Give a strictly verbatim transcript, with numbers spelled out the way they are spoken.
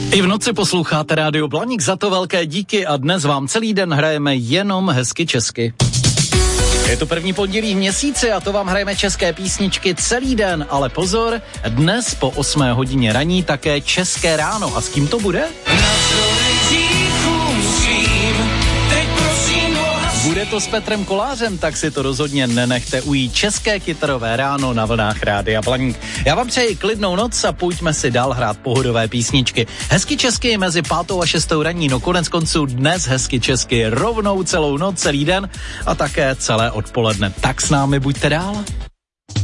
I v noci posloucháte Rádio Blaník, za to velké díky a dnes vám celý den hrajeme jenom hezky česky. Je to první pondělí v měsíci a to vám hrajeme české písničky celý den, ale pozor, dnes po osmé hodině raní také České ráno. A s kým to bude? Bude to s Petrem Kolářem, tak si to rozhodně nenechte ujít. České kytarové ráno na vlnách Rádia Blaník. Já vám přeji klidnou noc a pojďme si dál hrát pohodové písničky. Hezky česky mezi pátou a šestou raní, no konec konců dnes hezky česky rovnou celou noc, celý den a také celé odpoledne. Tak s námi buďte dál.